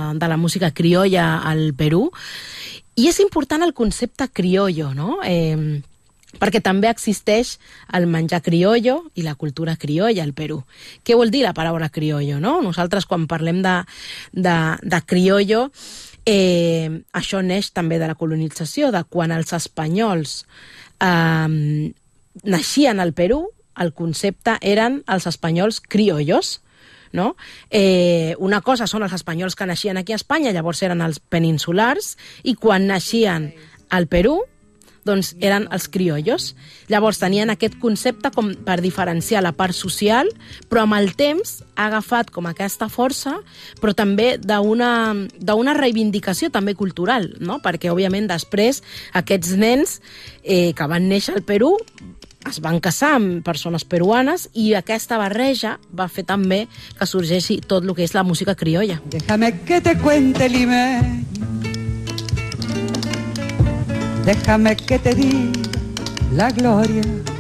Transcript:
de la música criolla al Perú. I és important el concepte criollo, no? Perquè també existeix el menjar criollo i la cultura criolla al Perú. Què vol dir la paraula criollo, no? Nosaltres, quan parlem de criollo, això neix també de la colonització, de quan els espanyols naixien al Perú, el concepte eren els espanyols criollos, no? Una cosa són els espanyols que naixien aquí a Espanya, llavors eren els peninsulars, i quan naixien al Perú, doncs eren els criollos. Llavors tenien aquest concepte com per diferenciar la part social, però amb el temps ha agafat com aquesta força, però també d'una reivindicació també cultural, no? Perquè, òbviament, després aquests nens que van néixer al Perú es van casar amb persones peruanes i aquesta barreja va fer també que sorgeixi tot el que és la música criolla. Déjame que te cuente limeño, déjame que te diga la gloria